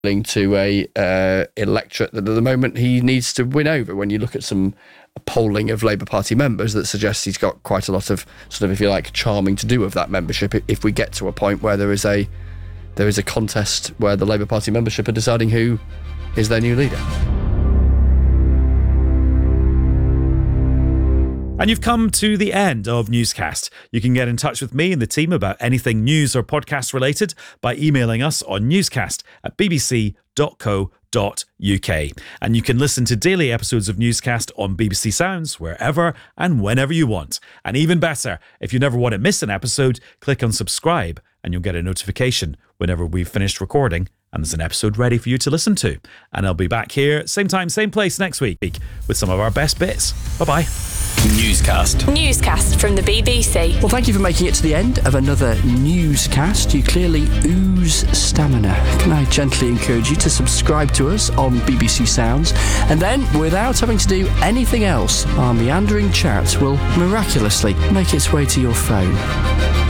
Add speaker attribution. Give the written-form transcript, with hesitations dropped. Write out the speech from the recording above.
Speaker 1: to a electorate that at the moment he needs to win over. When you look at some polling of Labour Party members that suggests he's got quite a lot of sort of, if you like, charming to do with that membership if we get to a point where there is a contest where the Labour Party membership are deciding who is their new leader.
Speaker 2: And you've come to the end of Newscast. You can get in touch with me and the team about anything news or podcast related by emailing us on newscast@bbc.co.uk. And you can listen to daily episodes of Newscast on BBC Sounds wherever and whenever you want. And even better, if you never want to miss an episode, click on subscribe and you'll get a notification whenever we've finished recording and there's an episode ready for you to listen to. And I'll be back here, same time, same place next week with some of our best bits. Bye-bye.
Speaker 3: Newscast from the BBC.
Speaker 4: Well, thank you for making it to the end of another newscast. You clearly ooze stamina. Can I gently encourage you to subscribe to us on BBC Sounds, and then, without having to do anything else, our meandering chat will miraculously make its way to your phone.